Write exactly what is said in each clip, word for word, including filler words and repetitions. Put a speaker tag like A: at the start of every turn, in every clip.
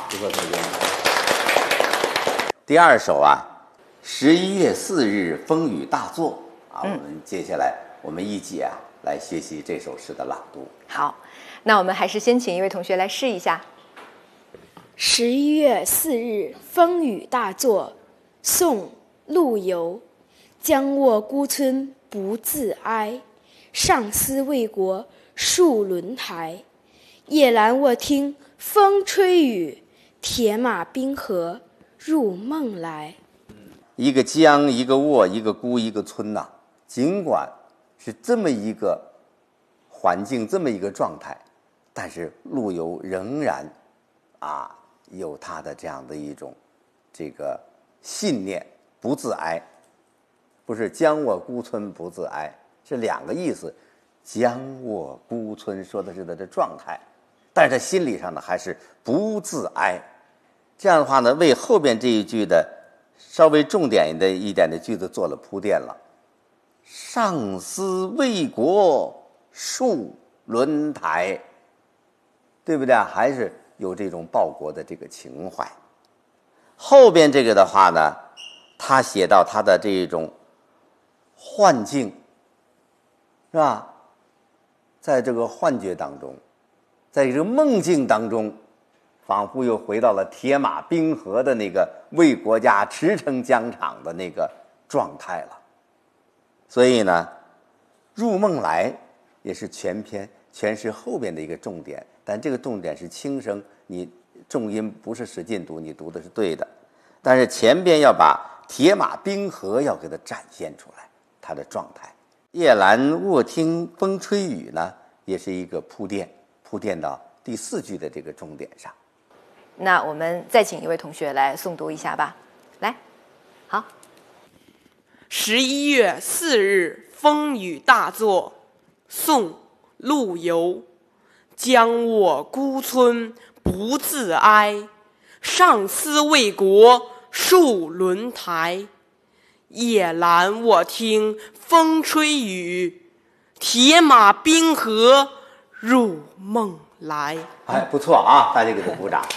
A: 不错，同学。第二首啊，十一月四日风雨大作啊，
B: 嗯、
A: 我们接下来我们一起啊来学习这首诗的朗读。
B: 好，那我们还是先请一位同学来试一下。
C: 十一月四日风雨大作，宋·陆游。将卧孤村不自哀，上思为国戍轮台。夜阑卧听风吹雨，铁马冰河入梦来。
A: 一个江，一个卧，一个孤，一个村呐、啊。尽管是这么一个环境，这么一个状态，但是陆游仍然啊有他的这样的一种这个信念，不自哀。不是将卧孤村不自哀，是两个意思。将卧孤村说的是他的状态，但是他心理上呢还是不自哀。这样的话呢，为后边这一句的稍微重点的一点的句子做了铺垫了。上思为国戍轮台，对不对？还是有这种报国的这个情怀。后边这个的话呢，他写到他的这种幻境，是吧？在这个幻觉当中，在这个梦境当中，仿佛又回到了铁马冰河的那个为国家驰骋疆场的那个状态了。所以呢，入梦来也是全篇全诗后边的一个重点，但这个重点是轻声，你重音不是使劲读，你读的是对的。但是前边要把铁马冰河要给它展现出来，它的状态。夜阑卧听风吹雨呢，也是一个铺垫，铺垫到第四句的这个重点上。
B: 那我们再请一位同学来诵读一下吧。来，好。
D: 十一月四日风雨大作，宋·陆游。将卧孤村不自哀，上思为国戍轮台。夜阑卧听风吹雨，铁马冰河入梦来。
A: 哎，不错啊，大家给他鼓掌。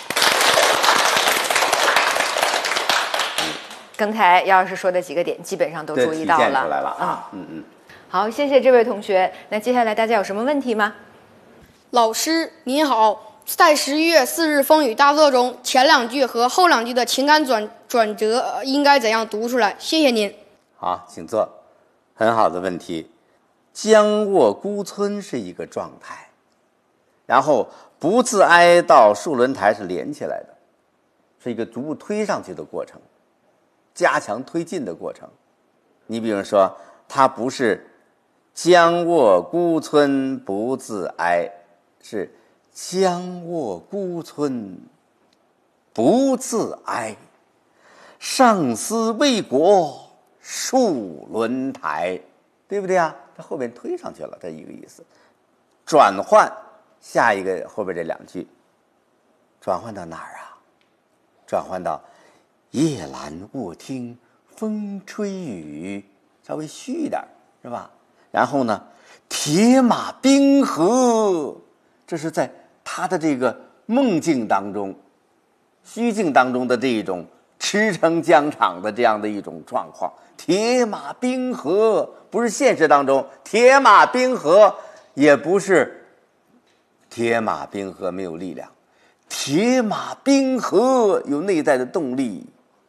B: 刚才姚老师说的几个点基本上都注意到了，
A: 体现出来了啊。嗯嗯。
B: 好，谢谢这位同学。那接下来大家有什么问题吗？
E: 老师您好，在十一月四日风雨大作中，前两句和后两句的情感转转折应该怎样读出来？谢谢您。
A: 好，请坐。很好的问题。将卧孤村是一个状态，然后不自哀到戍轮台是连起来的，是一个逐步推上去的过程，加强推进的过程。你比如说，它不是将卧孤村不自哀，是将卧孤村不自哀，上思为国戍轮台，对不对啊？它后面推上去了，这一个意思。转换下一个后边这两句，转换到哪儿啊？转换到夜阑卧听风吹雨，稍微虚一点，是吧？然后呢，铁马冰河，这是在他的这个梦境当中、虚境当中的这一种驰骋疆场的这样的一种状况。铁马冰河不是现实当中，铁马冰河也不是铁马冰河没有力量，铁马冰河有内在的动力，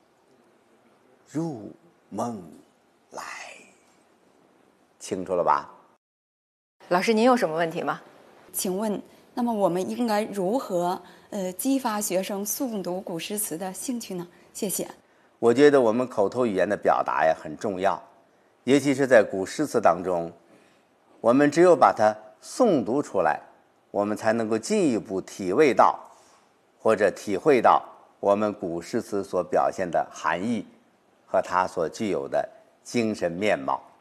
A: 入梦来。清楚了吧？
B: 老师，您有什么问题吗？
F: 请问，那么我们应该如何呃激发学生诵读古诗词的兴趣呢？谢谢。
A: 我觉得我们口头语言的表达呀很重要，尤其是在古诗词当中，我们只有把它诵读出来，我们才能够进一步体味到或者体会到我们古诗词所表现的含义和它所具有的精神面貌。